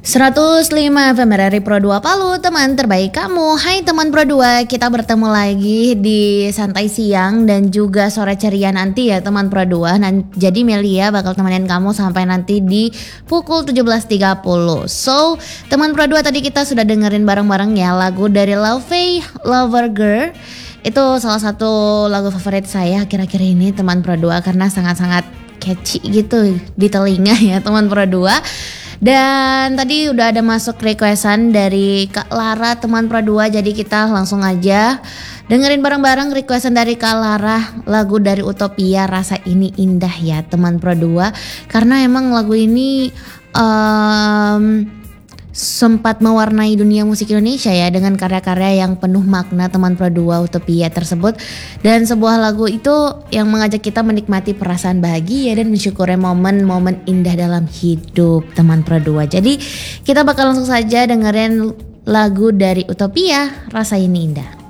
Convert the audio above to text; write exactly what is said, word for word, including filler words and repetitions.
seratus lima F M R R I Pro dua Palu, teman terbaik kamu. Hai teman Pro dua, kita bertemu lagi di Santai Siang dan juga sore ceria nanti ya teman Pro dua. Nah, jadi Melia bakal temenin kamu sampai nanti di pukul tujuh belas tiga puluh. So, teman Pro dua, tadi kita sudah dengerin bareng-bareng ya lagu dari Laufey, Lover Girl. Itu salah satu lagu favorit saya akhir-akhir ini teman Pro dua, karena sangat-sangat catchy gitu di telinga ya teman Pro dua. Dan tadi udah ada masuk requestan dari Kak Lara teman Pro dua, jadi kita langsung aja dengerin bareng-bareng requestan dari Kak Lara, lagu dari Utopia, Rasa Ini Indah ya teman Pro dua. Karena emang lagu ini um, sempat mewarnai dunia musik Indonesia ya dengan karya-karya yang penuh makna teman Pro dua, Utopia tersebut. Dan sebuah lagu itu yang mengajak kita menikmati perasaan bahagia dan mensyukuri momen-momen indah dalam hidup teman Pro dua. Jadi kita bakal langsung saja dengerin lagu dari Utopia, Rasa Ini Indah.